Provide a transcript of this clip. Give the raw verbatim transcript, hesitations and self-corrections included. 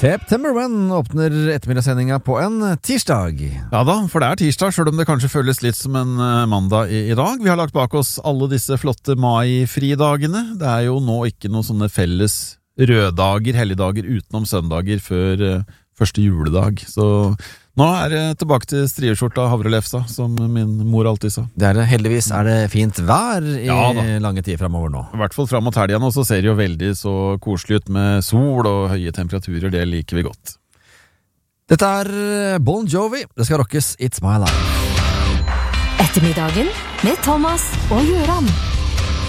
September When åpner ettermiddagssendinga på en tirsdag. Ja da, for det er tirsdag, selv om det kanskje føles litt som en uh, mandag i, i dag. Vi har lagt bak oss alle disse flotte mai-fridagene. Det er jo nå ikke noen sånne felles røddager, helligdager utenom søndager før uh, første juledag. Så nå er det tilbake til strieskjorta og havrelefsa, som min mor alltid sa. Det er det, heldigvis er det fint vær i ja, lange tid fremover nå. I hvert fall frem mot helgen, og så ser det jo veldig så koselig ut med sol og høye temperaturer. Det liker vi godt. Dette er Bon Jovi. Det skal rockes It's My Life. Ettermiddagen med Thomas og Jøran.